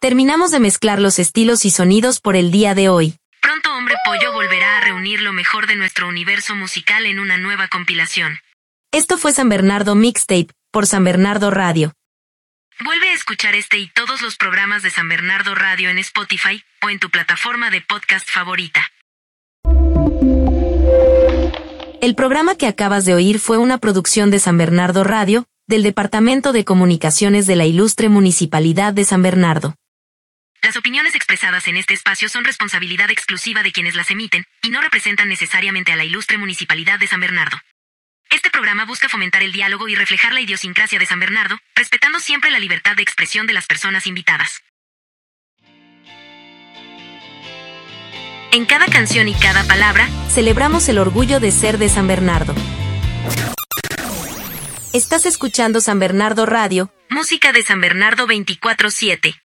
Terminamos de mezclar los estilos y sonidos por el día de hoy. Pronto Hombre Pollo volverá a reunir lo mejor de nuestro universo musical en una nueva compilación. Esto fue San Bernardo Mixtape, por San Bernardo Radio. Vuelve a escuchar este y todos los programas de San Bernardo Radio en Spotify o en tu plataforma de podcast favorita. El programa que acabas de oír fue una producción de San Bernardo Radio, del Departamento de Comunicaciones de la Ilustre Municipalidad de San Bernardo. Las opiniones expresadas en este espacio son responsabilidad exclusiva de quienes las emiten y no representan necesariamente a la Ilustre Municipalidad de San Bernardo. Este programa busca fomentar el diálogo y reflejar la idiosincrasia de San Bernardo, respetando siempre la libertad de expresión de las personas invitadas. En cada canción y cada palabra, celebramos el orgullo de ser de San Bernardo. Estás escuchando San Bernardo Radio, música de San Bernardo 24/7.